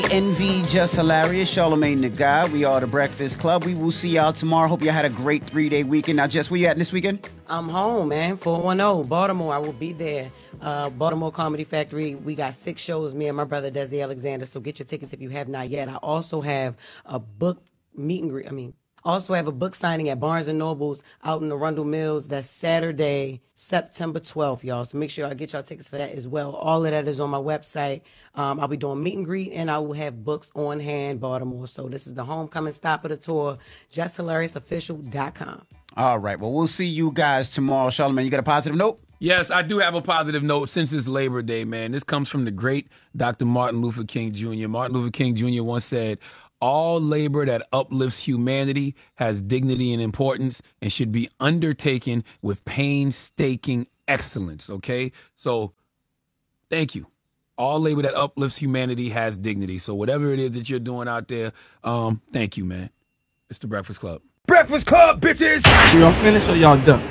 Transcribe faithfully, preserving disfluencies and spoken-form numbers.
Envy, Just Hilarious, Charlamagne the Guy. We are the Breakfast Club. We will see y'all tomorrow. Hope y'all had a great three-day weekend. Now, Jess, where you at this weekend? I'm home, man. four one zero, Baltimore. I will be there. Uh, Baltimore Comedy Factory. We got six shows, me and my brother, Desi Alexander. So get your tickets if you have not yet. I also have a book meet and greet. I mean, also have a book signing at Barnes and Nobles out in Arundel Mills. That's Saturday, September twelfth, y'all. So make sure I get y'all tickets for that as well. All of that is on my website. Um, I'll be doing meet and greet, and I will have books on hand, Baltimore. So this is the homecoming stop of the tour, just hilarious official dot com. All right. Well, we'll see you guys tomorrow. Charlamagne, you got a positive note? Yes, I do have a positive note since it's Labor Day, man. This comes from the great Doctor Martin Luther King Junior Martin Luther King Junior once said, all labor that uplifts humanity has dignity and importance and should be undertaken with painstaking excellence, okay? So, thank you. All labor that uplifts humanity has dignity. So whatever it is that you're doing out there, um, thank you, man. It's the Breakfast Club. Breakfast Club, bitches! Y'all finished or y'all done?